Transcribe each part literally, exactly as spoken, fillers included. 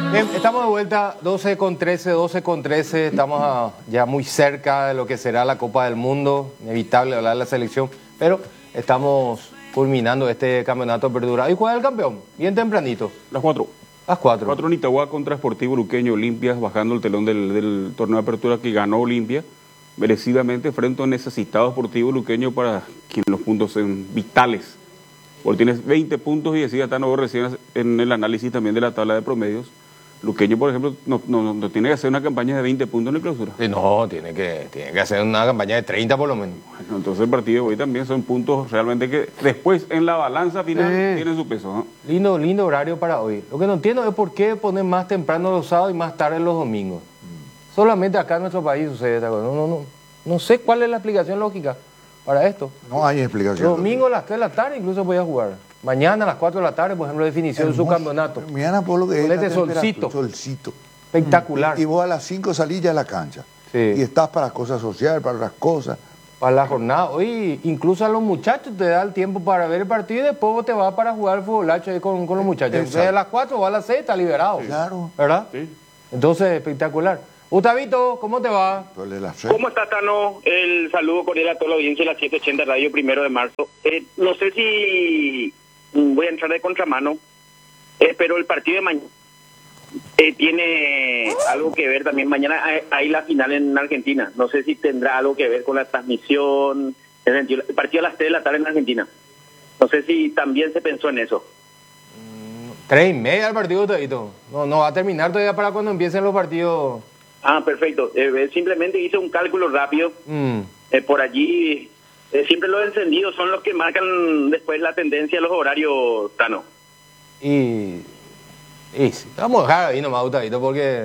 Bien, estamos de vuelta, doce con trece, doce con trece, estamos a, ya muy cerca de lo que será la Copa del Mundo, inevitable hablar de la selección, pero estamos culminando este campeonato de apertura. ¿Y juega el campeón? Bien tempranito. Las cuatro. Las cuatro. Cuatro en Itagua contra Sportivo Luqueño Olimpia, bajando el telón del, del torneo de apertura que ganó Olimpia, merecidamente frente a un necesitado Sportivo Luqueño para quien los puntos sean vitales. Porque tienes veinte puntos y decía Tano recién en el análisis también de la tabla de promedios. Luqueño, por ejemplo, no, no, no tiene que hacer una campaña de veinte puntos en la clausura. Sí, no, tiene que, tiene que hacer una campaña de treinta por lo menos. Bueno, entonces el partido de hoy también son puntos realmente que después en la balanza final sí tienen su peso, ¿no? Lindo, lindo horario para hoy. Lo que no entiendo es por qué poner más temprano los sábados y más tarde los domingos. Mm. Solamente acá en nuestro país sucede esta cosa. No, no, no, no sé cuál es la explicación lógica para esto. No hay explicación. Domingo a las tres de la tarde incluso podía jugar. Mañana a las cuatro de la tarde, por ejemplo, definición de su campeonato. Mañana por lo que es este solcito. solcito. Espectacular. Y, y vos a las cinco salís ya a la cancha. Sí. Y estás para cosas sociales, para las cosas. Para la jornada. Oye, incluso a los muchachos te da el tiempo para ver el partido y después te vas para jugar el futbolacho ahí con, con los muchachos. Entonces a las cuatro o a las seis está liberado. Sí. Claro. ¿Verdad? Sí. Entonces, espectacular. Gustavito, ¿cómo te va? ¿Cómo está, Tano? El saludo cordial a toda la audiencia de la setecientos ochenta Radio, primero de marzo. Eh, no sé si voy a entrar de contramano, eh, pero el partido de mañana eh, tiene algo que ver también. Mañana hay, hay la final en Argentina. No sé si tendrá algo que ver con la transmisión. El partido a las tres de la tarde en Argentina. No sé si también se pensó en eso. Tres y media el partido, Gustavito. No, no va a terminar todavía para cuando empiecen los partidos. Ah, perfecto. Eh, simplemente hice un cálculo rápido. Mm. Eh, por allí, eh, siempre los encendidos son los que marcan después la tendencia de los horarios, Tano. Y, y sí, vamos a dejar ahí nomás, Gustavito, porque,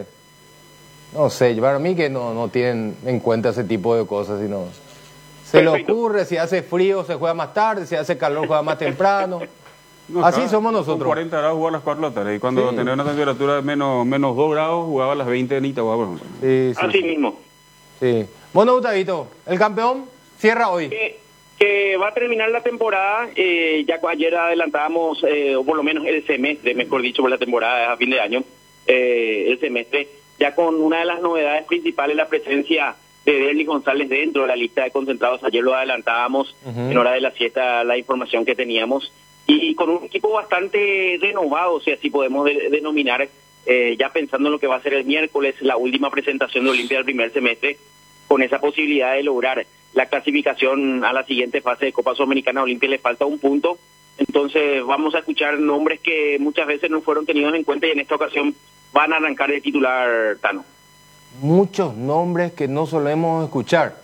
no sé, para mí que no, no tienen en cuenta ese tipo de cosas, sino se le ocurre, si hace frío se juega más tarde, si hace calor juega más temprano. No, así acá, somos nosotros. Con cuarenta grados jugaba a las cuatro de la tarde. Y cuando sí. tenía una temperatura de menos, menos dos grados, jugaba a las veinte en Itagua, por ejemplo. Sí, sí. Así mismo. Sí. Bueno, Gustavito, el campeón cierra hoy. Que, que va a terminar la temporada, eh, ya ayer adelantábamos, eh, o por lo menos el semestre, mejor dicho, por la temporada a fin de año, eh, el semestre, ya con una de las novedades principales, la presencia de Derly González dentro de la lista de concentrados. Ayer lo adelantábamos uh-huh. en hora de la siesta, la información que teníamos. Y con un equipo bastante renovado, si así podemos de, denominar, eh, ya pensando en lo que va a ser el miércoles, la última presentación de Olimpia del primer semestre, con esa posibilidad de lograr la clasificación a la siguiente fase de Copa Sudamericana. A Olimpia le falta un punto, entonces vamos a escuchar nombres que muchas veces no fueron tenidos en cuenta y en esta ocasión van a arrancar de titular, Tano. Muchos nombres que no solemos escuchar.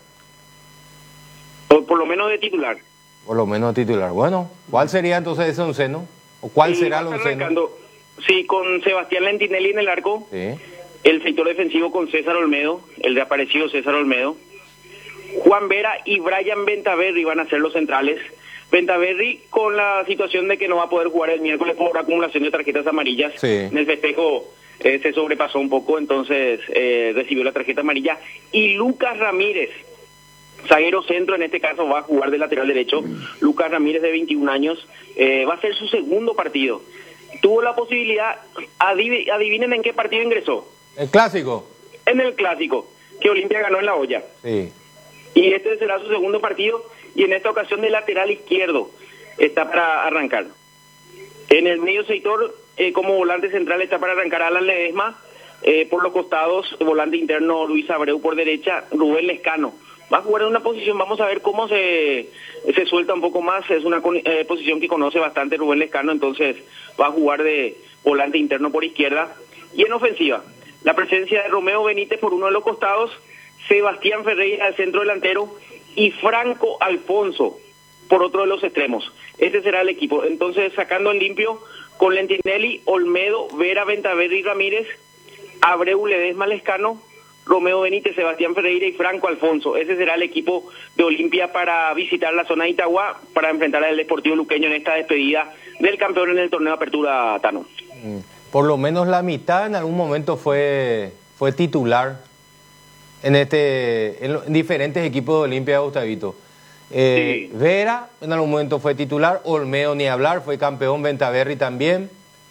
Por, por lo menos de titular. Por lo menos titular. Bueno, ¿cuál sería entonces ese onceno? ¿O cuál sí, será el onceno? Sí, con Sebastián Lentinelli en el arco. Sí. El sector defensivo con César Olmedo, el reaparecido César Olmedo. Juan Vera y Brian Ventaverri van a ser los centrales. Ventaverri con la situación de que no va a poder jugar el miércoles por acumulación de tarjetas amarillas. Sí. En el festejo eh, se sobrepasó un poco, entonces eh, recibió la tarjeta amarilla. Y Lucas Ramírez, zaguero centro, en este caso va a jugar de lateral derecho. Lucas Ramírez, de veintiún años, eh, va a ser su segundo partido. Tuvo la posibilidad, adiv adivinen en qué partido ingresó. ¿El clásico? En el clásico, que Olimpia ganó en La Hoya. Sí. Y este será su segundo partido, y en esta ocasión de lateral izquierdo está para arrancar. En el medio sector, eh, como volante central, está para arrancar Alan Ledesma. Eh, por los costados, volante interno Luis Abreu por derecha, Rubén Lescano. Va a jugar en una posición, vamos a ver cómo se, se suelta un poco más. Es una eh, posición que conoce bastante Rubén Lescano, entonces va a jugar de volante interno por izquierda. Y en ofensiva, la presencia de Romeo Benítez por uno de los costados, Sebastián Ferreira al centro delantero y Franco Alfonso por otro de los extremos. Este será el equipo. Entonces, sacando en limpio con Lentinelli, Olmedo, Vera, Ventaverri y Ramírez, Abreu, Ledesma, Lescano, Romeo Benítez, Sebastián Ferreira y Franco Alfonso. Ese será el equipo de Olimpia para visitar la zona de Itagua, para enfrentar al Deportivo Luqueño en esta despedida del campeón en el torneo de apertura, Tano. Por lo menos la mitad en algún momento fue, fue titular en este en, en diferentes equipos de Olimpia, Gustavito. Eh, sí. Vera en algún momento fue titular, Olmedo ni hablar, fue campeón, Ventaverri también.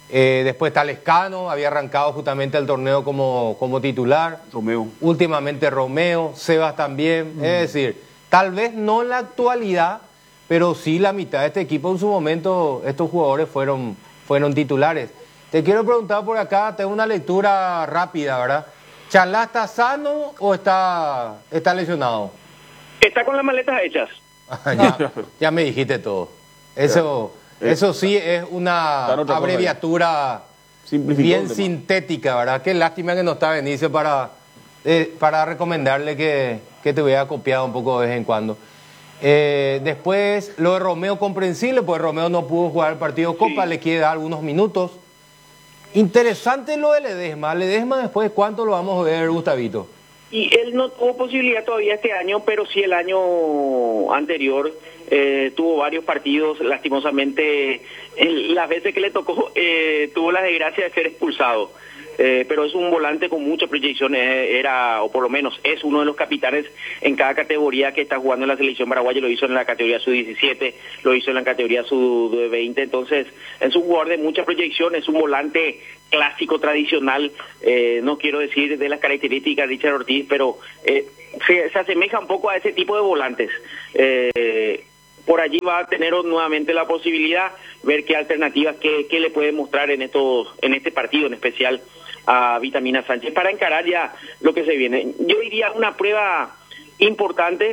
Eh, después está Lescano, había arrancado justamente el torneo como, como titular. Romeo. Últimamente Romeo, Sebas también. Mm. Es decir, tal vez no en la actualidad, pero sí la mitad de este equipo en su momento, estos jugadores fueron, fueron titulares. Te quiero preguntar por acá, tengo una lectura rápida, ¿verdad? ¿Chalá está sano o está, está lesionado? Está con las maletas hechas. ya, ya me dijiste todo. Eso... Eso sí es una abreviatura bien sintética, ¿verdad? Qué lástima que no está Benicio para, eh, para recomendarle que, que te hubiera copiado un poco de vez en cuando. Eh, después, lo de Romeo comprensible, pues Romeo no pudo jugar el partido Copa, sí. Le quiere dar algunos minutos. Interesante lo de Ledesma. Ledesma después, ¿cuánto lo vamos a ver, Gustavito? Y él no tuvo posibilidad todavía este año, pero sí el año anterior eh, tuvo varios partidos. Lastimosamente, en las veces que le tocó, eh, tuvo la desgracia de ser expulsado. Eh, pero es un volante con mucha proyección, eh, era, o por lo menos es uno de los capitanes en cada categoría que está jugando en la selección paraguaya. Lo hizo en la categoría sub diecisiete, lo hizo en la categoría sub veinte, entonces es un jugador de mucha proyección, es un volante clásico, tradicional, eh, no quiero decir de las características de Richard Ortiz, pero eh, se, se asemeja un poco a ese tipo de volantes. Eh, por allí va a tener nuevamente la posibilidad, ver qué alternativas, qué, qué le puede mostrar en estos, en este partido en especial a Vitamina Sánchez para encarar ya lo que se viene. Yo diría una prueba importante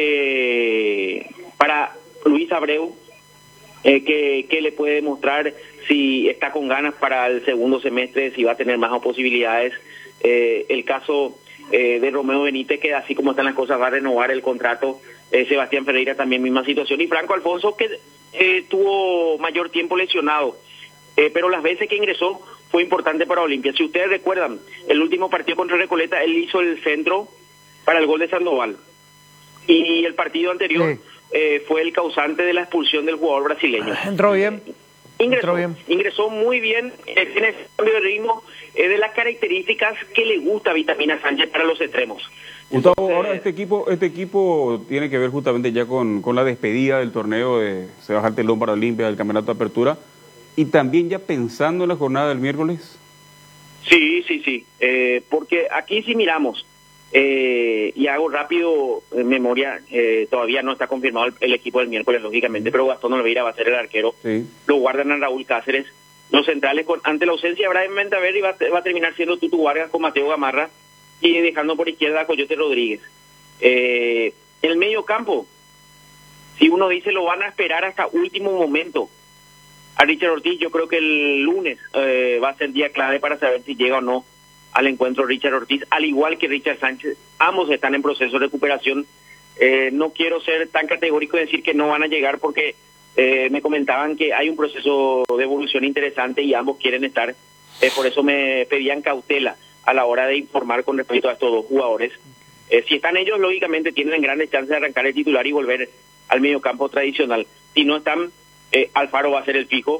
eh, para Luis Abreu, eh, que, que le puede mostrar si está con ganas para el segundo semestre, si va a tener más posibilidades. Eh, el caso eh, de Romeo Benítez, que así como están las cosas va a renovar el contrato. Eh, Sebastián Ferreira también misma situación, y Franco Alfonso, que eh, tuvo mayor tiempo lesionado, eh, pero las veces que ingresó fue importante para Olimpia. Si ustedes recuerdan, el último partido contra Recoleta, él hizo el centro para el gol de Sandoval, y el partido anterior sí. eh, fue el causante de la expulsión del jugador brasileño. Entró bien. Ingresó, Entró bien. ingresó muy bien, eh, tiene ese cambio de ritmo, eh, de las características que le gusta a Vitamina Sánchez para los extremos. Gustavo, Entonces, ahora este equipo este equipo tiene que ver justamente ya con, con la despedida del torneo, de, se baja el telón para Olimpia, del campeonato de apertura, y también ya pensando en la jornada del miércoles. Sí, sí, sí, eh, porque aquí si miramos, eh, y hago rápido en memoria, eh, todavía no está confirmado el, el equipo del miércoles, lógicamente, pero Gastón Olveira va a ser el arquero, sí. Lo guardan a Raúl Cáceres, los centrales, con, ante la ausencia de Brian Ventaver, va, va a terminar siendo Tutu Vargas con Mateo Gamarra, y dejando por izquierda a Coyote Rodríguez. Eh, el medio campo, si uno dice lo van a esperar hasta último momento a Richard Ortiz, yo creo que el lunes eh, va a ser día clave para saber si llega o no al encuentro Richard Ortiz, al igual que Richard Sánchez. Ambos están en proceso de recuperación. Eh, no quiero ser tan categórico y decir que no van a llegar, porque eh, me comentaban que hay un proceso de evolución interesante y ambos quieren estar. Eh, por eso me pedían cautela a la hora de informar con respecto a estos dos jugadores. Eh, si están ellos, lógicamente tienen grandes chances de arrancar el titular y volver al mediocampo tradicional. Si no están, eh, Alfaro va a ser el fijo.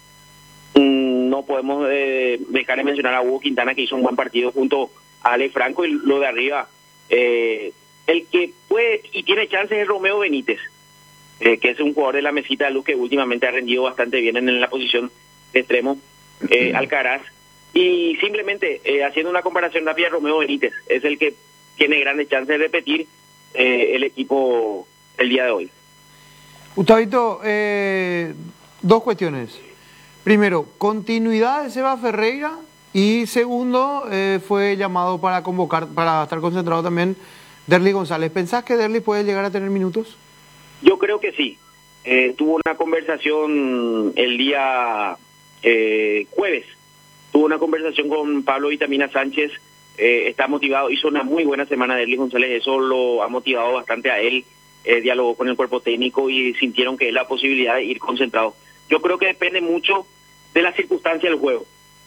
Mm, no podemos eh, dejar de mencionar a Hugo Quintana, que hizo un buen partido junto a Ale Franco, y lo de arriba. Eh, el que puede y tiene chances es Romeo Benítez, eh, que es un jugador de la mesita de luz que últimamente ha rendido bastante bien en la posición de extremo. Eh, Alcaraz. Y simplemente, eh, haciendo una comparación rápida, Romeo Benítez es el que tiene grandes chances de repetir eh, el equipo el día de hoy. Gustavito, eh, dos cuestiones. Primero, continuidad de Seba Ferreira, y segundo, eh, fue llamado para convocar, para estar concentrado también Derly González. ¿Pensás que Derly puede llegar a tener minutos? Yo creo que sí. Eh, tuvo una conversación el día eh, jueves. Tuvo una conversación con Pablo Vitamina Sánchez, eh, está motivado, hizo una muy buena semana de Derly González, eso lo ha motivado bastante a él, eh, dialogó con el cuerpo técnico y sintieron que es la posibilidad de ir concentrado. Yo creo que depende mucho de la circunstancia del juego.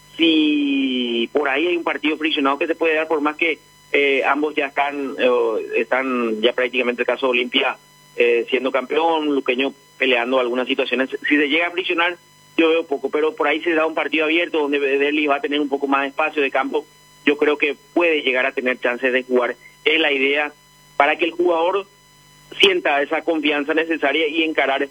Si por ahí hay un partido friccionado que se puede dar, por más que eh, ambos ya están, eh, están ya prácticamente el caso de Olimpia eh, siendo campeón, Luqueño peleando algunas situaciones, si se llega a friccionar, yo veo poco, pero por ahí se da un partido abierto donde Derly va a tener un poco más de espacio de campo. Yo creo que puede llegar a tener chances de jugar. Es la idea para que el jugador sienta esa confianza necesaria y encarar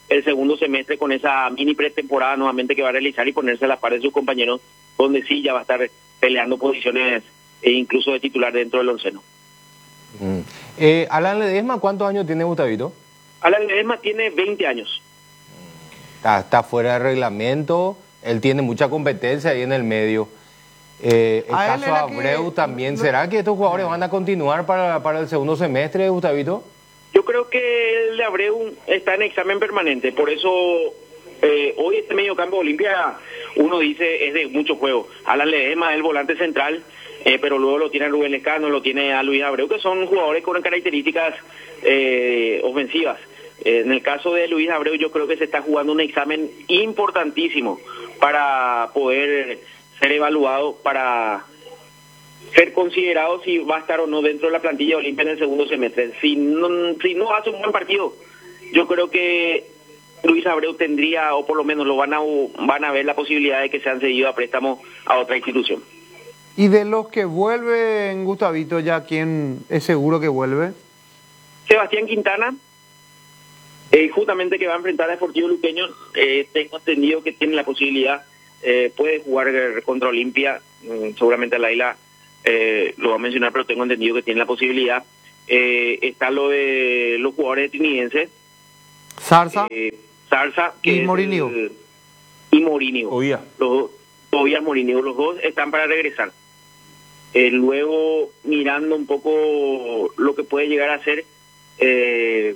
el segundo semestre con esa mini pretemporada nuevamente que va a realizar y ponerse a la par de sus compañeros, donde sí ya va a estar peleando posiciones e incluso de titular dentro del onceno. Mm. Eh, Alan Ledesma, ¿cuántos años tiene Gustavito? Alan Ledesma tiene veinte años. Está, está fuera de reglamento, él tiene mucha competencia ahí en el medio. Eh, el A él caso era Abreu que- también, no- ¿será que estos jugadores van a continuar para, para el segundo semestre, Gustavito? Yo creo que el de Abreu está en examen permanente, por eso eh, hoy este mediocampo de Olimpia, uno dice, es de mucho juego. Alan Ledesma es el volante central, eh, pero luego lo tiene a Rubén Lescano, lo tiene a Luis Abreu, que son jugadores con características eh, ofensivas. Eh, en el caso de Luis Abreu, yo creo que se está jugando un examen importantísimo para poder ser evaluado, para ser considerado si va a estar o no dentro de la plantilla de Olimpia en el segundo semestre. Si no, si no hace un buen partido, yo creo que Luis Abreu tendría, o por lo menos lo van a van a ver la posibilidad de que sean cedidos a préstamo a otra institución. Y de los que vuelven, Gustavito, ya quién es seguro que vuelve. Sebastián Quintana, eh, justamente que va a enfrentar a Sportivo Luqueño, eh, tengo entendido que tiene la posibilidad, eh, puede jugar eh, contra Olimpia, mm, seguramente Laila eh, lo va a mencionar, pero tengo entendido que tiene la posibilidad. Eh, está lo de los jugadores trinidenses, Zarza. eh, Zarza que Y es Morínigo. el- y Morínigo. Oía. Los dos, Tobias Morínigo, los dos están para regresar. Eh, luego, mirando un poco lo que puede llegar a ser eh,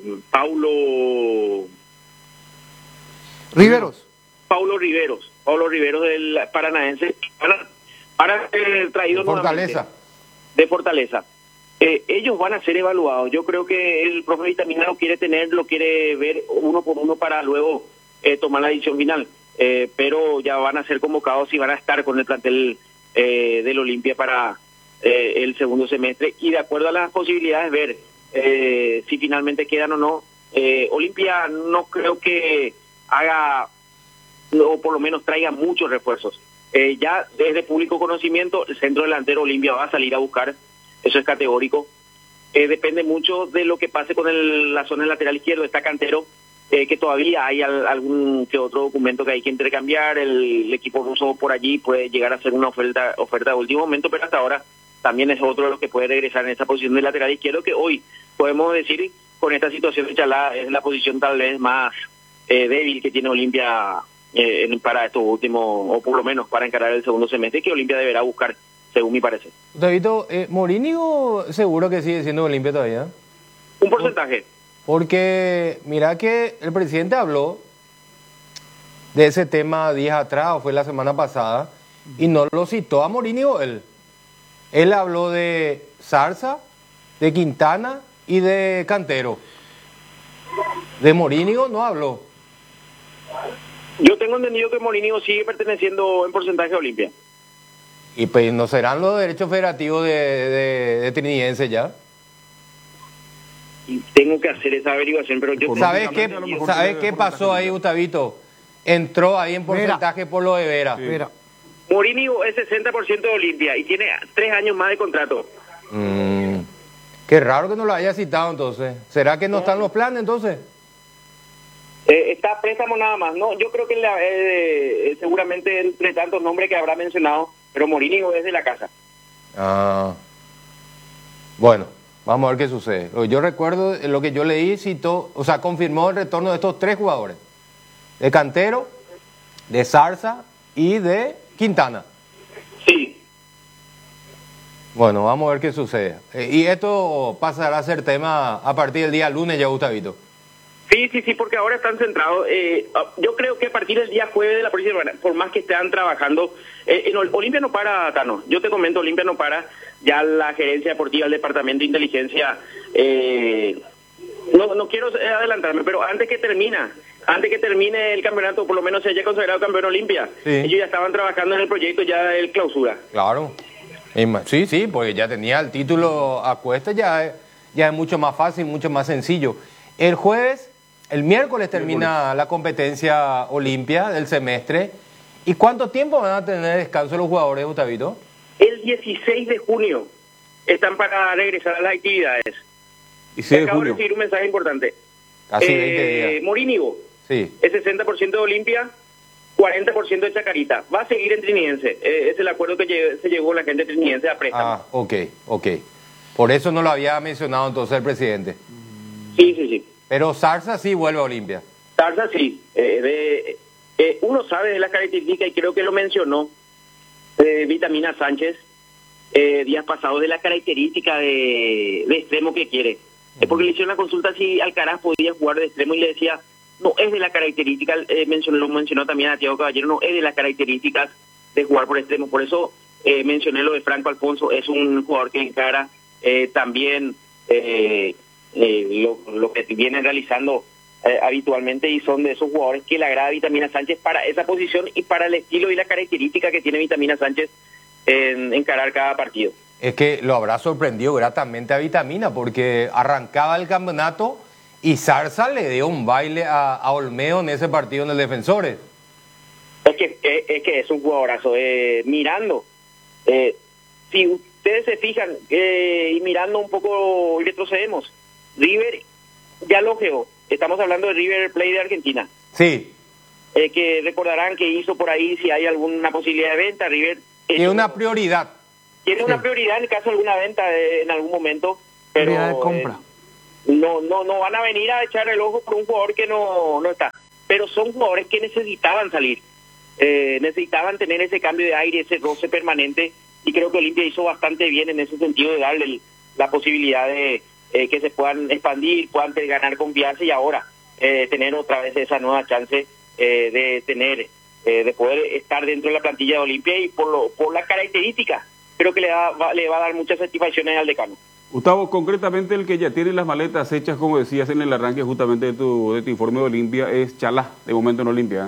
Paulo Riveros. Paulo Riveros, Paulo Riveros del Paranaense, para, para ser traído De Fortaleza. nuevamente de Fortaleza. Eh, ellos van a ser evaluados. Yo creo que el profe Vitamina lo quiere tener, lo quiere ver uno por uno para luego eh, tomar la decisión final. Eh, pero ya van a ser convocados y van a estar con el plantel eh, del Olimpia para eh, el segundo semestre y de acuerdo a las posibilidades ver eh, si finalmente quedan o no. Eh, Olimpia no creo que haga, o por lo menos traiga muchos refuerzos. Eh, ya desde público conocimiento, el centro delantero Olimpia va a salir a buscar, eso es categórico. Eh, depende mucho de lo que pase con el, la zona lateral izquierdo, está Cantero, eh, que todavía hay al, algún que otro documento que hay que intercambiar, el, el equipo ruso por allí puede llegar a hacer una oferta, oferta de último momento, pero hasta ahora también es otro de los que puede regresar en esa posición de lateral izquierdo, que hoy podemos decir, con esta situación de Chalá, es la posición tal vez más eh, débil que tiene Olimpia eh, en- para estos últimos, o por lo menos para encarar el segundo semestre, que Olimpia deberá buscar, según mi parecer. Gustavito, eh, Morínigo seguro que sigue siendo Olimpia todavía. Un porcentaje. Porque mira que el presidente habló de ese tema días atrás, o fue la semana pasada, y no lo citó a Morínigo él. Él habló de Zarza, de Quintana y de Cantero. De Morínigo no habló. Yo tengo entendido que Morínigo sigue perteneciendo en porcentaje a Olimpia. Y pues no serán los derechos federativos de, de, de Trinidense ya. Y tengo que hacer esa averiguación, pero yo... ¿Sabes qué, a lo mejor ¿sabes tiene qué mejor pasó ahí, Gustavito? Entró ahí en porcentaje por lo de Vera. Mira. Morínigo es sesenta por ciento de Olimpia y tiene tres años más de contrato. Mm, qué raro que no lo haya citado entonces. ¿Será que no están los planes entonces? Eh, está a préstamo nada más, ¿no? Yo creo que la- eh, eh, seguramente entre tantos nombres que habrá mencionado, pero Morínigo es de la casa. Ah, bueno, vamos a ver qué sucede. Lo que yo recuerdo, lo que yo leí, citó, o sea, confirmó el retorno de estos tres jugadores. De Cantero, de Zarza y de Quintana. Sí, Bueno, vamos a ver qué sucede. Eh, y esto pasará a ser tema a partir del día lunes ya, Gustavito. sí, sí, sí, porque ahora están centrados. Eh, ah, yo creo que a partir del día jueves de la próxima semana, por más que estén trabajando, eh, en Ol- Olimpia no para, Tano. Yo te comento, Olimpia no para. Ya la gerencia deportiva, el departamento de inteligencia, eh, no, no quiero eh, adelantarme, pero antes que termina, antes que termine el campeonato, por lo menos se haya consagrado campeón Olimpia. Sí. Ellos ya estaban trabajando en el proyecto ya del clausura. Claro. Y ma- Sí, sí, porque ya tenía el título a cuesta, ya, es- ya es mucho más fácil, mucho más sencillo. El jueves, el miércoles termina la competencia Olimpia del semestre. ¿Y cuánto tiempo van a tener descanso los jugadores, Gustavito? El dieciséis de junio están para regresar a las actividades. Y seis de Acabo de julio. recibir un mensaje importante. Casi Eh, veinte días. Morínigo, Sí. Es sesenta por ciento de Olimpia, cuarenta por ciento de Chacarita. Va a seguir en Trinidense. Eh, es el acuerdo que lle- se llegó la gente de Trinidense a préstamo. Ah, ok, ok. Por eso no lo había mencionado entonces el presidente. Sí, sí, sí. Pero Zarza sí vuelve a Olimpia. Tarza sí. Eh, de, eh, uno sabe de las características, y creo que lo mencionó eh, Vitamina Sánchez eh, días pasados, de la característica de, de extremo que quiere. Es porque le hicieron la consulta si Alcaraz podía jugar de extremo y le decía, no es de la característica, eh, mencionó, lo mencionó también a Thiago Caballero, no es de las características de jugar por extremo. Por eso eh, mencioné lo de Franco Alfonso, es un jugador que encara eh, también eh, eh, lo, lo que viene realizando eh, habitualmente, y son de esos jugadores que le agrada a Vitamina Sánchez para esa posición y para el estilo y la característica que tiene Vitamina Sánchez en encarar cada partido. Es que lo habrá sorprendido gratamente a Vitamina, porque arrancaba el campeonato y Zarza le dio un baile a, a Olmedo en ese partido en el Defensores. Es que es, es que es un jugadorazo. Eh, mirando, eh, si ustedes se fijan, eh, y mirando un poco, y retrocedemos, River ya lo geó. Estamos hablando de River Plate de Argentina. Sí, Eh, que recordarán que hizo por ahí, si hay alguna posibilidad de venta, River... tiene una prioridad. Tiene Sí. una prioridad en caso de alguna venta eh, en algún momento, pero Prioridad de compra. eh, no no no van a venir a echar el ojo por un jugador que no no está. Pero son jugadores que necesitaban salir, eh, necesitaban tener ese cambio de aire, ese roce permanente, y creo que Olimpia hizo bastante bien en ese sentido de darle el, la posibilidad de eh, que se puedan expandir, puedan ganar confianza y ahora eh, tener otra vez esa nueva chance eh, de tener eh, de poder estar dentro de la plantilla de Olimpia, y por lo por la característica creo que le, da, va, le va a dar muchas satisfacciones al decano. Gustavo, concretamente el que ya tiene las maletas hechas, como decías en el arranque justamente de tu, de tu informe de Olimpia, es Chalá, de momento en Olimpia.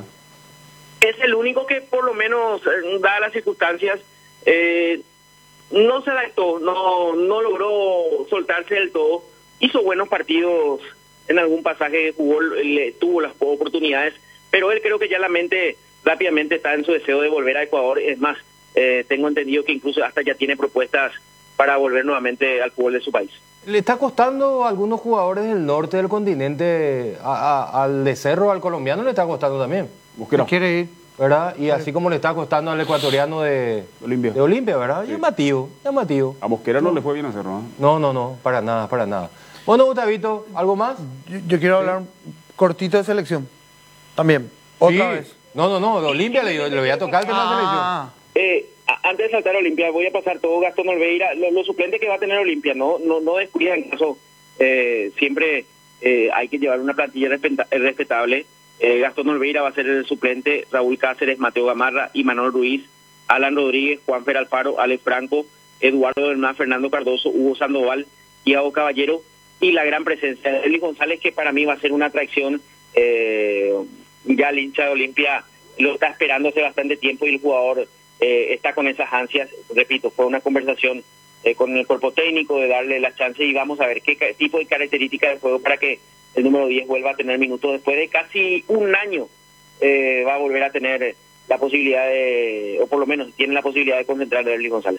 Es el único que por lo menos, eh, dadas las circunstancias, eh, no se adaptó, no no logró soltarse del todo. Hizo buenos partidos en algún pasaje, jugó, le, tuvo las oportunidades, pero él creo que ya la mente rápidamente está en su deseo de volver a Ecuador. Es más, eh, tengo entendido que incluso hasta ya tiene propuestas para volver nuevamente al fútbol de su país. ¿Le está costando a algunos jugadores del norte del continente, a- a- al de Cerro, al colombiano, le está costando también, Mosquera, ¿Qué quiere ir? ¿verdad? Y así como le está costando al ecuatoriano de Olimpia. de Olimpia, ¿verdad? Llamativo, llamativo. A Mosquera no le fue bien a Cerro, ¿no? No, no, no, para nada, para nada. Bueno, Gustavito, ¿algo más? Yo, yo quiero hablar cortito de selección. También. Otra Sí. vez. No, no, no, de Olimpia le, le voy a tocar el tema de la selección. Ah, Eh, a- antes de saltar a Olimpia, voy a pasar todo Gastón Olveira, los lo suplentes que va a tener Olimpia, no no no descuidan eso. Eh, siempre eh, hay que llevar una plantilla respeta- eh, respetable. Eh, Gastón Olveira va a ser el suplente, Raúl Cáceres, Mateo Gamarra, Imanol Ruiz, Alan Rodríguez, Juan Fer Alfaro, Alex Franco, Eduardo Bernal, Fernando Cardoso, Hugo Sandoval, Thiago Caballero, y la gran presencia de Eli González, que para mí va a ser una atracción. Eh, ya el hincha de Olimpia lo está esperando hace bastante tiempo, y el jugador eh, está con esas ansias. Repito, fue una conversación eh, con el cuerpo técnico de darle la chance, y vamos a ver qué ca- tipo de características de juego para que el número diez vuelva a tener minutos después de casi un año. Eh, va a volver a tener la posibilidad de, o por lo menos tiene la posibilidad de concentrar a Eli González.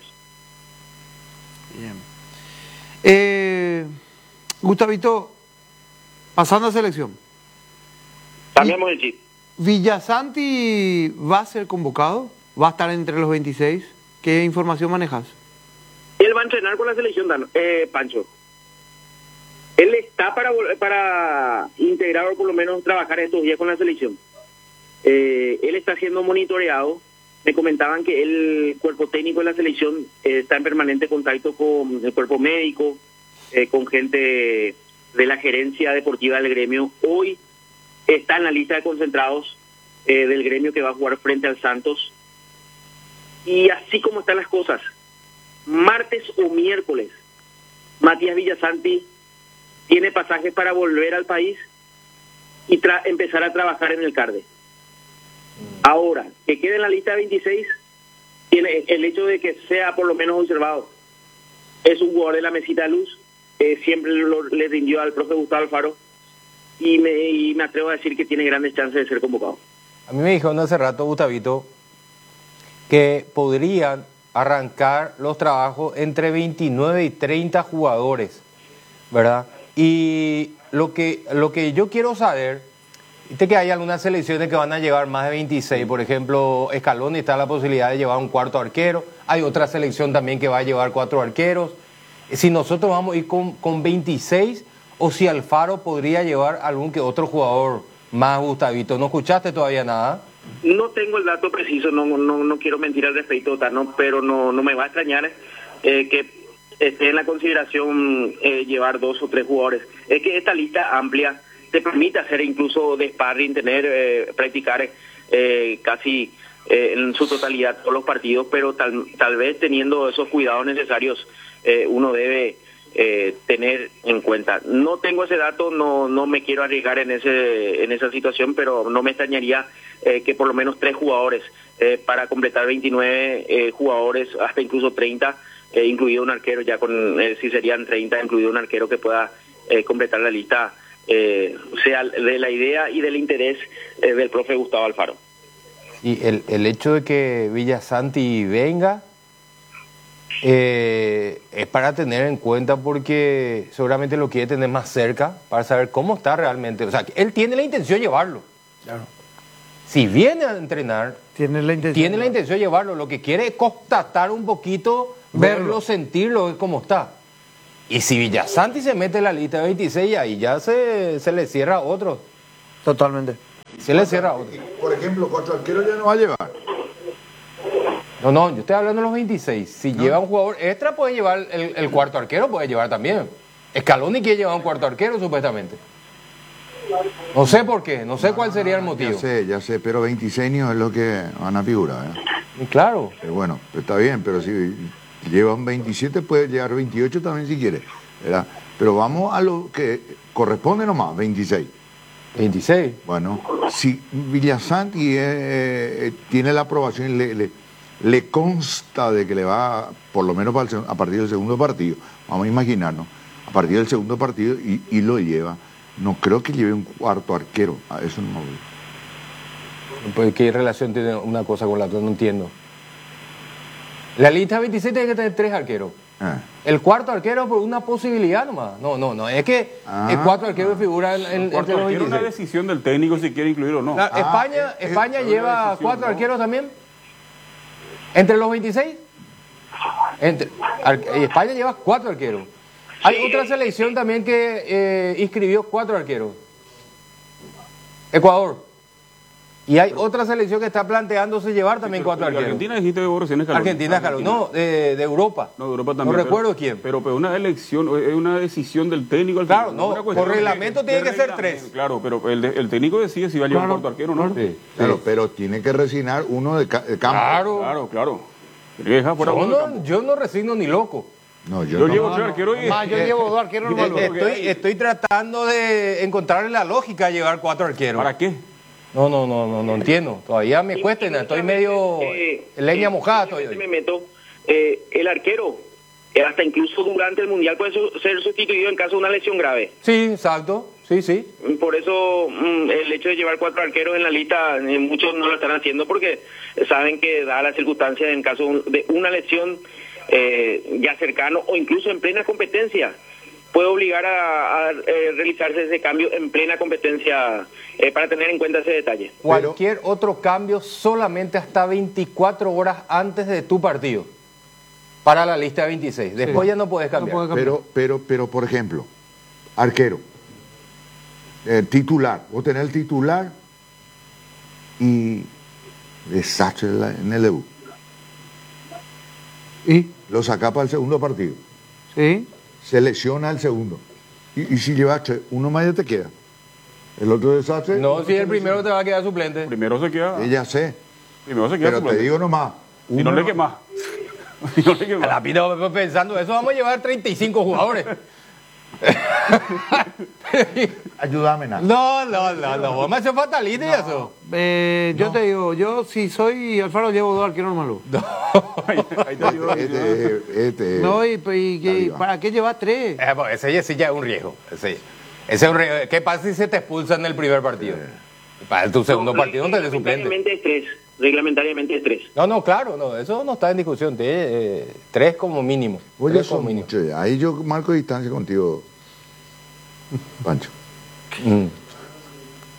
bien. Eh, Gustavito, pasando a selección. Cambiamos el chip. ¿Villasanti va a ser convocado? ¿Va a estar entre los veintiséis? ¿Qué información manejas? Él va a entrenar con la selección, Dan, eh, Pancho. Él está para vol- para integrar, o por lo menos trabajar estos días con la selección. Eh, él está siendo monitoreado. Me comentaban que el cuerpo técnico de la selección eh, está en permanente contacto con el cuerpo médico, eh, con gente de la gerencia deportiva del gremio. Hoy está en la lista de concentrados eh, del gremio que va a jugar frente al Santos. Y así como están las cosas, martes o miércoles, Matías Villasanti tiene pasajes para volver al país y tra- empezar a trabajar en el CARDE. Ahora, que quede en la lista de veintiséis, tiene el hecho de que sea por lo menos observado. Es un jugador de la mesita de luz, eh, siempre lo, le rindió al profe Gustavo Alfaro, y me, y me atrevo a decir que tiene grandes chances de ser convocado. A mí me dijeron hace rato, Gustavito, que podrían arrancar los trabajos entre veintinueve y treinta jugadores, ¿verdad? Y lo que, lo que yo quiero saber Viste que hay algunas selecciones que van a llevar más de veintiséis, por ejemplo, Scaloni está la posibilidad de llevar un cuarto arquero, hay otra selección también que va a llevar cuatro arqueros. Si nosotros vamos a ir con, con veintiséis, o si Alfaro podría llevar algún que otro jugador más, Gustavito. ¿No escuchaste todavía nada? No tengo el dato preciso, no no, no quiero mentir al respecto, Tano, pero no, no me va a extrañar eh, que esté en la consideración eh, llevar dos o tres jugadores. Es que esta lista amplia te permite hacer incluso de sparring, tener, eh, practicar eh, casi eh, en su totalidad todos los partidos, pero tal, tal vez teniendo esos cuidados necesarios eh, uno debe eh, tener en cuenta. No tengo ese dato, no no me quiero arriesgar en ese en esa situación, pero no me extrañaría eh, que por lo menos tres jugadores eh, para completar veintinueve eh, jugadores, hasta incluso treinta, eh, incluido un arquero, ya con eh, si serían treinta, incluido un arquero que pueda eh, completar la lista, eh, sea de la idea y del interés eh, del profe Gustavo Alfaro. Y el, el hecho de que Villasanti venga eh, es para tener en cuenta, porque seguramente lo quiere tener más cerca para saber cómo está realmente. O sea, él tiene la intención de llevarlo. Claro. Si viene a entrenar, Tiene la intención. tiene la intención de llevarlo. Lo que quiere es constatar un poquito, verlo, Verlo. sentirlo, cómo está. Y si Villasanti se mete en la lista de veintiséis, ahí ya se, se le cierra a otro. Totalmente. Se le cierra a otro. Por ejemplo, cuatro arqueros ya no va a llevar. No, no, yo estoy hablando de los veintiséis. Si ¿No? lleva un jugador extra, puede llevar el, el cuarto arquero, puede llevar también. Scaloni quiere llevar un cuarto arquero, supuestamente. No sé por qué, no sé cuál sería el motivo. Ya sé, ya sé, pero veintiséis niños es lo que van a figurar. ¿eh? Y claro. Pero bueno, está bien, pero si llevan veintisiete, puede llevar veintiocho también si quiere, ¿verdad? Pero vamos a lo que corresponde nomás, veintiséis. veintiséis. Bueno, si Villasanti eh, eh, tiene la aprobación y le, le, le consta de que le va, por lo menos para el, a partir del segundo partido, vamos a imaginarnos, a partir del segundo partido y, y lo lleva, no creo que lleve un cuarto arquero, a eso no me voy. Pues, ¿qué relación tiene una cosa con la otra? No entiendo. La lista veintiséis tiene que tener tres arqueros. Ah. El cuarto arquero por una posibilidad nomás. No, no, no. Es que Ah. el cuatro arquero figura en, en, Cuarto entre los arquero, una veintiséis. decisión del técnico si quiere incluir o no. La- Ah, España, es- es- España es una lleva decisión, cuatro ¿no? arqueros también. ¿Entre los veintiséis? Entre, ar- y España lleva cuatro arqueros. Hay Sí, otra eh, selección también que eh, inscribió cuatro arqueros. Ecuador. Y hay otra selección que está planteándose llevar también cuatro Pero arqueros. Argentina dijiste vos recién Scaloni. Argentina, Scaloni. No, de, de Europa. No, de Europa también. No recuerdo pero, quién. Pero, pero una elección, es una decisión del técnico. Al Claro, final, no, una cuestión por de- reglamento de tiene que ser reglamento. tres. Claro, pero el, de- el técnico decide si va a llevar Claro, un cuarto arquero o no. Sí. Claro, pero tiene que resignar uno de, ca- de campo. Claro. Claro, claro. Tiene que dejar fuera Yo uno del no, campo. yo no resigno ni loco. No, yo, Yo no. llevo tres arqueros y... Más, yo llevo dos arqueros Eh, nomás. Estoy, estoy tratando de encontrarle la lógica a llevar cuatro arqueros. ¿Para qué? No, no, no, no, no entiendo. Todavía me cuesta, estoy medio Eh, leña eh, mojada. Estoy simplemente hoy. me meto, eh, el arquero, eh, hasta incluso durante el Mundial puede su- ser sustituido en caso de una lesión grave. Sí, exacto. Sí, sí. Por eso mm, el hecho de llevar cuatro arqueros en la lista, eh, muchos no lo están haciendo porque saben que da las circunstancias en caso de una lesión eh, ya cercano o incluso en plena competencia, puede obligar a, a, eh, realizarse ese cambio en plena competencia, eh, para tener en cuenta ese detalle. Cualquier otro cambio solamente hasta veinticuatro horas antes de tu partido. Para la lista de veintiséis. Después Sí. ya no puedes cambiar. No puede cambiar. Pero, pero, pero, por ejemplo, arquero, eh, titular, vos tenés el titular y desastre en, la- en el debut. ¿Y? Lo saca para el segundo partido, ¿Sí? selecciona el segundo. Y, y si llevaste uno más ya te queda. El otro desastre. No, si el primero te va a quedar suplente. Primero se queda... Ella sé, Primero se queda pero te suplente. digo nomás. Si no uno- le quemas. Si no le A quemas. la pita voy pensando, eso vamos a llevar treinta y cinco jugadores. Ayúdame, nada. No, no, no, no. Vos me haces fatalista y eso. Eh, yo te digo, yo si soy Alfaro llevo dos arqueros malos. Ahí, ahí te ayudo. Este, este, No, y, y que- arriba. ¿para qué llevar tres? Eh, pues, ese ya sí ya es un riesgo. Ese, ese es un riesgo. ¿Qué pasa si se te expulsa en el primer partido? Para tu segundo No, partido no tenés suplente. reglamentariamente es tres, reglamentariamente es tres. No, no, claro, no, eso no está en discusión. Te- eh, tres como mínimo. Vos ya Tres sos como mínimo. mucho ya. Ahí yo marco distancia contigo, Pancho. Mm.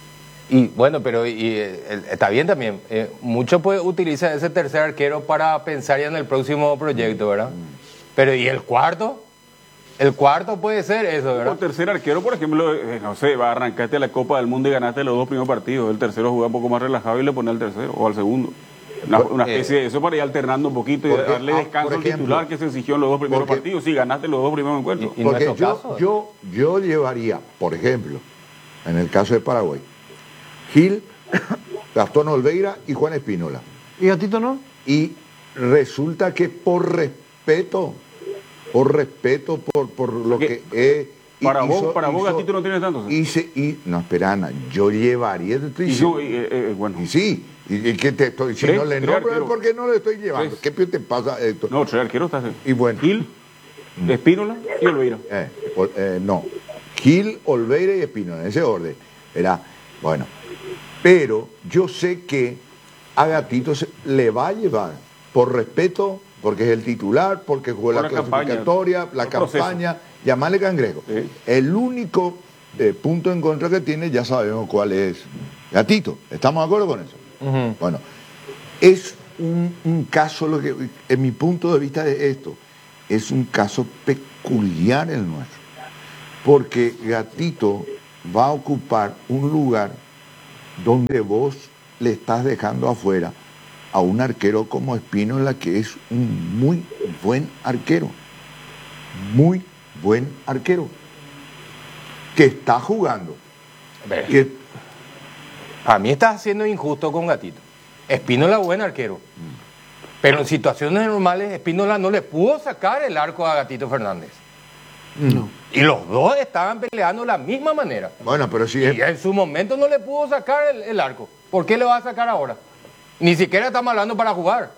Y bueno, pero y, eh, está bien también. Eh, mucho puede utilizar ese tercer arquero para pensar ya en el próximo proyecto, ¿verdad? Pero ¿y el cuarto? El cuarto puede ser eso, ¿verdad? El tercer arquero, por ejemplo, eh, no sé, va a arrancarte la Copa del Mundo y ganaste los dos primeros partidos. El tercero juega un poco más relajado y le pone al tercero o al segundo. Una, una especie de eso para ir alternando un poquito y Porque, darle ah, descanso por al ejemplo, titular que se exigió en los dos primeros porque- partidos. Sí, ganaste los dos primeros encuentros. Y- y Porque nuestro yo, caso, yo, yo llevaría, por ejemplo, en el caso de Paraguay, Gil, Gastón Olveira y Juan Espínola. ¿Y Gatito no? Y resulta que por respeto, por respeto, por, por lo ¿Qué? que es... Para vos- para vos, Gatito no tiene tantos, ¿eh? Hice, y, no, espera, Ana, yo llevaría... Te estoy Y diciendo- yo, eh, eh, bueno, y sí, y, y que te estoy, si Tres, no le tres nombro es arqueros. porque no le estoy llevando. Tres. ¿Qué pio te pasa esto? no, tres arqueros está. Y bueno. Gil, Espínola y Olveira. Eh, Ol- eh, no, Gil, Olveira y Espino, en ese orden. Era, bueno, pero yo sé que a Gatito se, le va a llevar, por respeto, porque es el titular, porque jugó la, Por la campaña, clasificatoria, la el proceso. campaña, llamarle cangrejo. Sí. El único eh, punto en contra que tiene, ya sabemos cuál es. Gatito, ¿estamos de acuerdo con eso? Ujú. Bueno, es un, un caso, lo que, en mi punto de vista de esto, es un caso peculiar el nuestro, porque Gatito va a ocupar un lugar donde vos le estás dejando afuera a un arquero como Espínola, que es un muy buen arquero, muy buen arquero, que está jugando, Ve, que A mí estás siendo injusto con Gatito. Espínola, buen arquero. Pero en situaciones normales, Espínola no le pudo sacar el arco a Gatito Fernández. No. Y los dos estaban peleando de la misma manera. bueno, pero si Y es, en su momento no le pudo sacar el, el arco. ¿Por qué le va a sacar ahora? Ni siquiera estamos hablando para jugar.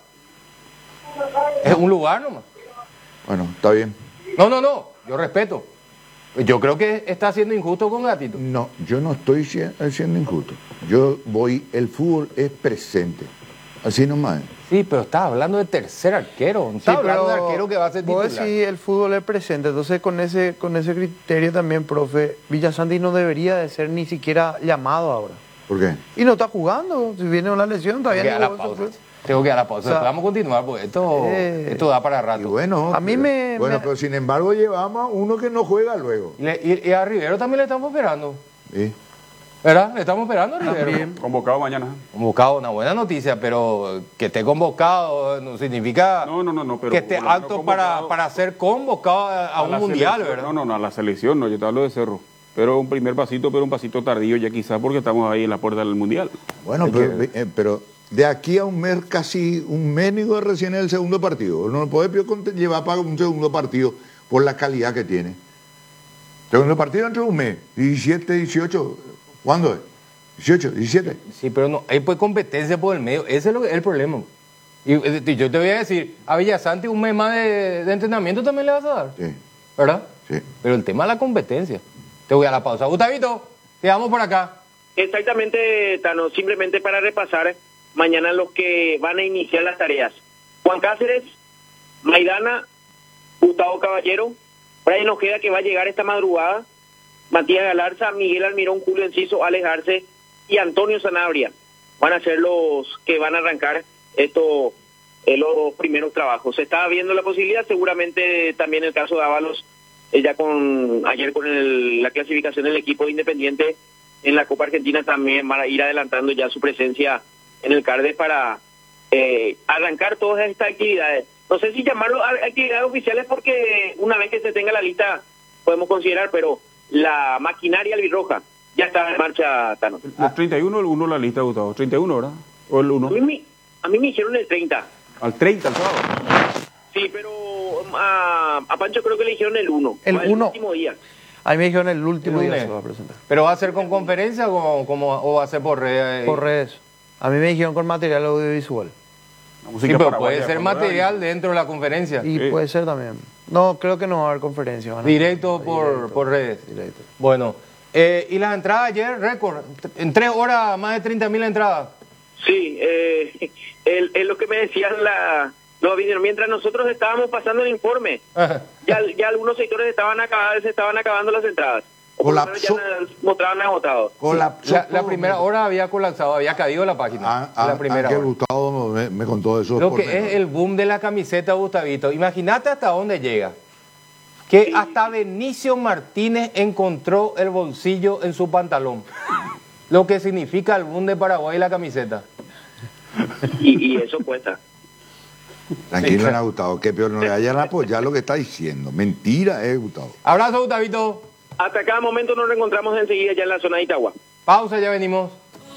Es un lugar nomás. bueno, está bien. No, no, no. Yo respeto. Yo creo que está siendo injusto con Gatito. No, yo no estoy sie- siendo injusto. Yo voy, el fútbol es presente. Así nomás. Sí, pero estás hablando de tercer arquero. No estás Sí, hablando de pero arquero que va a ser vos titular. decís el fútbol es presente, entonces con ese con ese criterio también, profe, Villasanti no debería de ser ni siquiera llamado ahora. ¿Por qué? Y no está jugando, si viene una lesión todavía Tengo que dar no la jugó, pausa. eso fue. Tengo que dar la pausa. O sea, Después vamos a continuar porque esto, eh, esto da para Y rato. bueno, A mí pero- me- bueno, me- pero sin embargo llevamos uno que no juega luego. Y, le- y- y a Rivero también le estamos esperando. ¿Sí? ¿Verdad? Le estamos esperando a Rivero. También. Convocado mañana. Convocado, una buena noticia, pero que esté convocado no significa No, no, no, no, pero que esté por lo menos alto para, convocado para ser convocado a, a un la mundial, selección. ¿verdad? No, no, no, a la selección no, yo te hablo de Cerro. Pero un primer pasito, pero un pasito tardío ya quizás porque estamos ahí en la puerta del mundial. Bueno, Hay pero, que- eh, pero de aquí a un mes, casi un mes y digo, recién es el segundo partido. No lo puede llevar para un segundo partido por la calidad que tiene. Segundo partido entre un mes, diecisiete, dieciocho, ¿cuándo es? dieciocho, diecisiete. Sí, pero no, hay pues competencia por el medio. Ese es lo que- el problema. Y, y yo te voy a decir, a Villasanti un mes más de, de entrenamiento también le vas a dar, Sí, ¿verdad? sí. Pero el tema es la competencia. Te voy a la pausa. Gustavito, te damos por acá. Exactamente, Tano, simplemente para repasar mañana los que van a iniciar las tareas. Juan Cáceres, Maidana, Gustavo Caballero, Brian Ojeda, que va a llegar esta madrugada, Matías Galarza, Miguel Almirón, Julio Enciso, Alex Arce y Antonio Sanabria. Van a ser los que van a arrancar estos eh, los primeros trabajos. Se está viendo la posibilidad, seguramente también el caso de Ábalos, eh, ya con ayer con el- la clasificación del equipo de Independiente en la Copa Argentina también van a ir adelantando ya su presencia en el Cardes para eh, arrancar todas estas actividades. No sé si llamarlo a- actividades oficiales porque una vez que se tenga la lista podemos considerar, pero la maquinaria albirroja ya está en marcha, Tano. Los treinta y uno, el uno la lista, Gustavo. treinta y uno, ¿verdad? O el uno. A mí, me- a mí me dijeron el treinta. Al treinta, el sábado. Sí, pero a, a Pancho creo que le dijeron el uno. El Va uno. último día. A mí me dijeron el último El día lunes. se va a presentar. ¿Pero va a ser con conferencia o, como, o va a ser por redes? Por redes. A mí me dijeron con material audiovisual. La Sí, música pero paraguaya, puede ser cuando material era- dentro de la conferencia. Y Sí. puede ser también. No, creo que no va a haber conferencia. van a- Directo por, Directo. por redes. Directo. Bueno, eh, y las entradas ayer, récord. En tres horas, más de treinta mil entradas. Sí, eh, es es lo que me decían la, los aficionados. Mientras nosotros estábamos pasando el informe, ya, ya algunos sectores estaban acabados, se estaban acabando las entradas. por lo menos Colapsó. ya me mostraban agotado. Colapsó La, la todo. primera hora había colapsado, había caído la página. Ah, ah, la primera Ángel hora. Gustavo me, me contó eso. Lo por que menor. es el boom de la camiseta, Gustavito. Imagínate hasta dónde llega. Que hasta Benicio Martínez encontró el bolsillo en su pantalón. Lo que significa el boom de Paraguay y la camiseta. Y, y eso cuesta. Tranquilo, Ana Gustavo, que peor no le vayan a apoyar lo que está diciendo. Mentira, eh, Gustavo. Abrazo, Gustavito. Hasta cada momento nos reencontramos enseguida ya en la zona de Itagua. Pausa, ya venimos.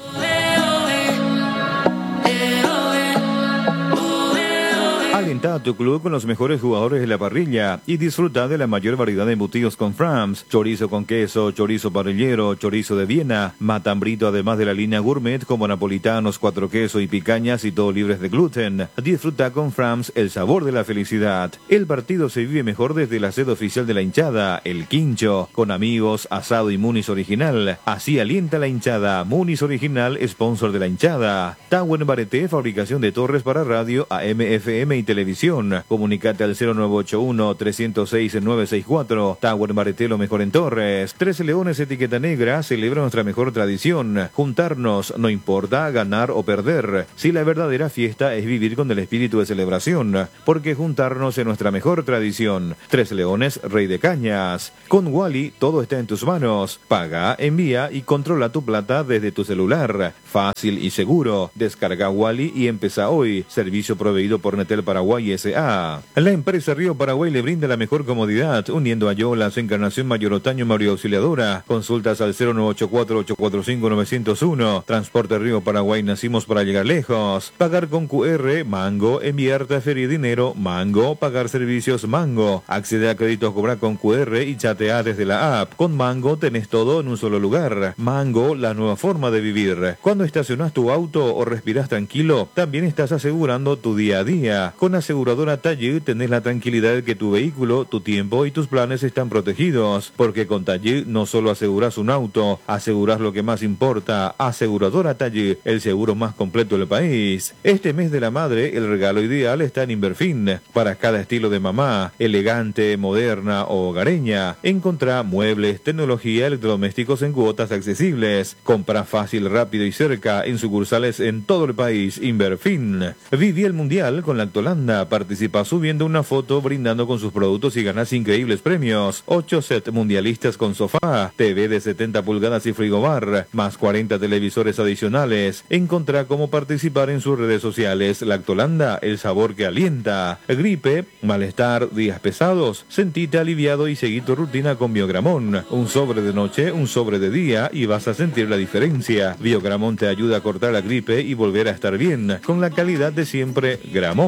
Alenta a tu club con los mejores jugadores de la parrilla y disfruta de la mayor variedad de embutidos con Frams, chorizo con queso, chorizo parrillero, chorizo de Viena, matambrito, además de la línea gourmet como napolitanos, cuatro queso y picañas y todo libres de gluten. Disfruta con Frams el sabor de la felicidad. El partido se vive mejor desde la sede oficial de la hinchada, el Quincho, con amigos, asado y Muniz original. Así alienta la hinchada. Muniz original, sponsor de la hinchada. Tower Bareté, fabricación de torres para radio, A M, F M y televisión. Comunicate al cero nueve ocho uno, tres cero seis, nueve seis cuatro. Tower Bareté, lo mejor en torres. Trece Leones, etiqueta negra, celebra nuestra mejor tradición. Juntarnos, no importa ganar o perder. Si la verdadera fiesta es vivir con el espíritu de celebración, porque juntarnos es nuestra mejor tradición. Trece Leones, Rey de Cañas. Con Wally, todo está en tus manos. Paga, envía y controla tu plata desde tu celular. Fácil y seguro. Descarga Wally y empieza hoy. Servicio proveído por Netel Paraguay S A. La empresa Río Paraguay le brinda la mejor comodidad, uniendo a Yolas, Encarnación Mayor Otaño, Mario Auxiliadora. Consultas al cero nueve ocho cuatro, ocho cuatro cinco, nueve cero uno. Transporte Río Paraguay, nacimos para llegar lejos. Pagar con Q R, Mango. Enviar, transferir dinero, Mango. Pagar servicios, Mango. Accede a créditos, cobrar con Q R y chatea desde la app. Con Mango tenés todo en un solo lugar. Mango, la nueva forma de vivir. Cuando estacionás tu auto o respirás tranquilo, también estás asegurando tu día a día. Con Aseguradora Taller tenés la tranquilidad de que tu vehículo, tu tiempo y tus planes están protegidos, porque con Taller no solo aseguras un auto, aseguras lo que más importa. Aseguradora Taller, el seguro más completo del país. Este mes de la madre, el regalo ideal está en Inverfin, para cada estilo de mamá, elegante, moderna o hogareña. Encontrá muebles, tecnología, electrodomésticos en cuotas accesibles. Compra fácil, rápido y cerca en sucursales en todo el país. Inverfin. Viví el mundial con la Lactolanda. Participa subiendo una foto brindando con sus productos y ganas increíbles premios. ocho set mundialistas con sofá, T V de setenta pulgadas y frigobar, más cuarenta televisores adicionales. Encontrá cómo participar en sus redes sociales. Lactolanda, el sabor que alienta. Gripe, malestar, días pesados. Sentite aliviado y seguí tu rutina con Biogramón. Un sobre de noche, un sobre de día y vas a sentir la diferencia. Biogramón te ayuda a cortar la gripe y volver a estar bien. Con la calidad de siempre, Gramón.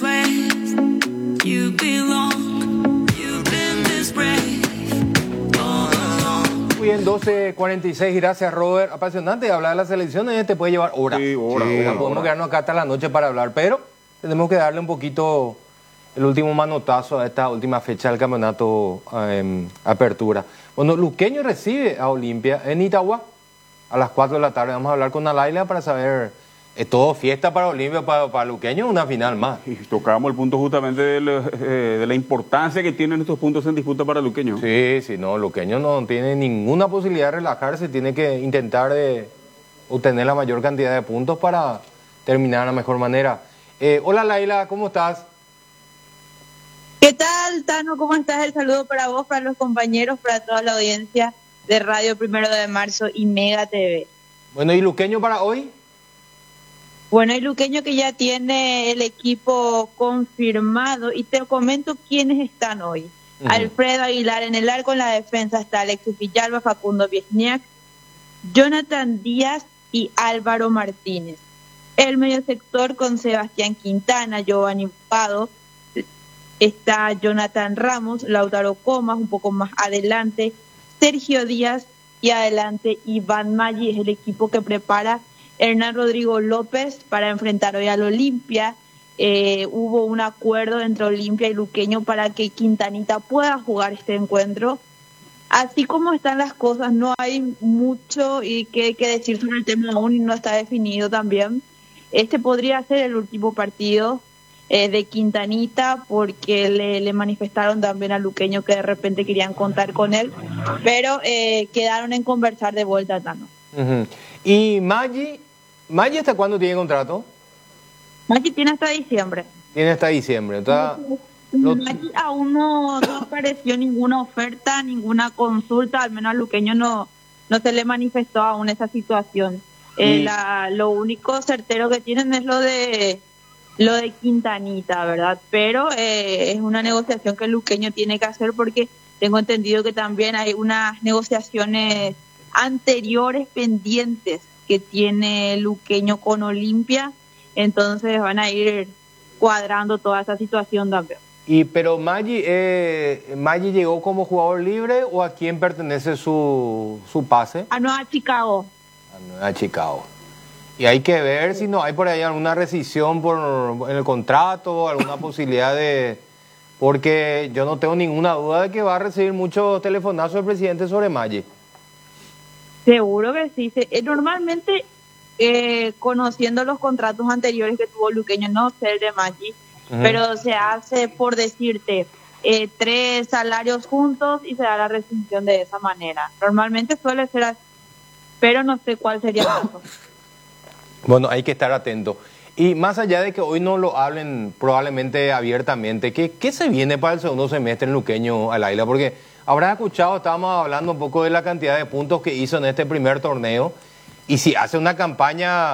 Muy bien, doce cuarenta y seis, gracias Robert. Apasionante hablar de las selecciones, te puede llevar horas. Sí, hora, Sí, hora, podemos hora. quedarnos acá hasta la noche para hablar, pero tenemos que darle un poquito el último manotazo a esta última fecha del campeonato eh, Apertura. Bueno, Luqueño recibe a Olimpia en Itagua a las cuatro de la tarde. Vamos a hablar con Alaila para saber, es todo fiesta para Olimpia, para, para Luqueño, una final más. Y tocábamos el punto justamente de la, eh, de la importancia que tienen estos puntos en disputa para Luqueño. Sí, sí, no, Luqueño no tiene ninguna posibilidad de relajarse, tiene que intentar de obtener la mayor cantidad de puntos para terminar de la mejor manera. Eh, hola Laila, ¿cómo estás? ¿Qué tal, Tano? ¿Cómo estás? El saludo para vos, para los compañeros, para toda la audiencia de Radio Primero de Marzo y Mega T V. Bueno, ¿y Luqueño para hoy? Bueno, hay Luqueño que ya tiene el equipo confirmado y te comento quiénes están hoy. Uh-huh. Alfredo Aguilar en el arco, en la defensa está Alexis Villalba, Facundo Viesniak, Jonathan Díaz y Álvaro Martínez. El medio sector con Sebastián Quintana, Giovanni Pado, está Jonathan Ramos, Lautaro Comas, un poco más adelante, Sergio Díaz y adelante Iván Maggi, es el equipo que prepara Hernán Rodrigo López para enfrentar hoy al Olimpia. Eh, hubo un acuerdo entre Olimpia y Luqueño para que Quintanita pueda jugar este encuentro. Así como están las cosas, no hay mucho y que, que decir sobre el tema aún y no está definido también. Este podría ser el último partido eh, de Quintanita, porque le, le manifestaron también a Luqueño que de repente querían contar con él, pero eh, quedaron en conversar de vuelta, Tano. Uh-huh. ¿Y Maggi? ¿Maggi hasta cuándo tiene contrato? Maggi tiene hasta diciembre. Tiene hasta diciembre. Entonces, lo... Maggi aún no, no apareció ninguna oferta, ninguna consulta, al menos a Luqueño no, no se le manifestó aún esa situación. Eh, y... la, lo único certero que tienen es lo de lo de Quintanita, ¿verdad? Pero eh, es una negociación que el Luqueño tiene que hacer, porque tengo entendido que también hay unas negociaciones anteriores pendientes que tiene Luqueño con Olimpia, entonces van a ir cuadrando toda esa situación también. Y pero Maggi, eh, ¿Maggi llegó como jugador libre o a quién pertenece su, su pase? A Nueva Chicago. A Nueva Chicago. Y hay que ver si no hay por ahí alguna rescisión por, en el contrato, alguna posibilidad de... Porque yo no tengo ninguna duda de que va a recibir muchos telefonazos del presidente sobre Maggi. Seguro que sí. Se, eh, normalmente, eh, conociendo los contratos anteriores que tuvo Luqueño, no sé el de Maggi, uh-huh. pero se hace, por decirte, eh, tres salarios juntos y se da la rescisión de esa manera. Normalmente suele ser así, pero no sé cuál sería el caso. Bueno, hay que estar atento. Y más allá de que hoy no lo hablen probablemente abiertamente, ¿qué, qué se viene para el segundo semestre en Luqueño al Águila? Porque habrás escuchado, estábamos hablando un poco de la cantidad de puntos que hizo en este primer torneo, y si hace una campaña